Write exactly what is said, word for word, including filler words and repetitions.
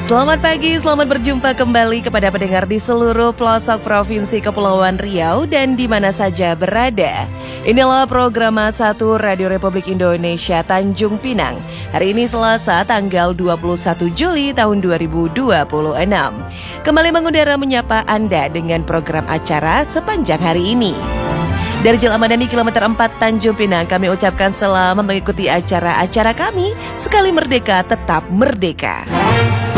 Selamat pagi, selamat berjumpa kembali kepada pendengar di seluruh pelosok Provinsi Kepulauan Riau dan di mana saja berada. Inilah program satu Radio Republik Indonesia Tanjung Pinang. Hari ini Selasa tanggal dua puluh satu Juli tahun dua ribu dua puluh enam. Kembali mengudara menyapa Anda dengan program acara sepanjang hari ini. Dari Jalan Madani kilometer empat Tanjung Pinang, kami ucapkan selamat mengikuti acara-acara kami. Sekali merdeka, tetap merdeka.